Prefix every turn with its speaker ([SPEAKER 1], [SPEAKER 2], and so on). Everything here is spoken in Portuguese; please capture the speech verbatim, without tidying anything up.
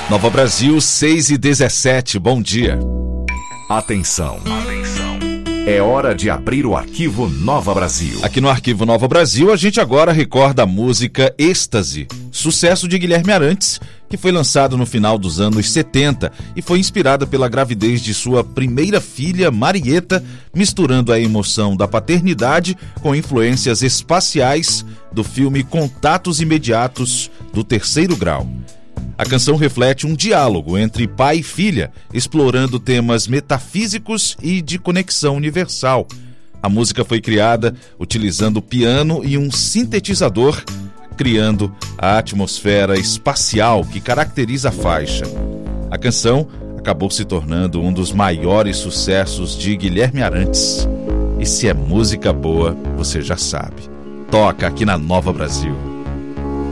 [SPEAKER 1] Nova Brasil, seis e dezessete, bom dia.
[SPEAKER 2] Atenção, atenção. É hora de abrir o arquivo Nova Brasil.
[SPEAKER 1] Aqui no arquivo Nova Brasil, a gente agora recorda a música Êxtase, sucesso de Guilherme Arantes, que foi lançado no final dos anos setenta e foi inspirada pela gravidez de sua primeira filha, Marieta, misturando a emoção da paternidade com influências espaciais do filme Contatos Imediatos do Terceiro Grau. A canção reflete um diálogo entre pai e filha, explorando temas metafísicos e de conexão universal. A música foi criada utilizando piano e um sintetizador, criando a atmosfera espacial que caracteriza a faixa. A canção acabou se tornando um dos maiores sucessos de Guilherme Arantes. E se é música boa, você já sabe. Toca aqui na Nova Brasil.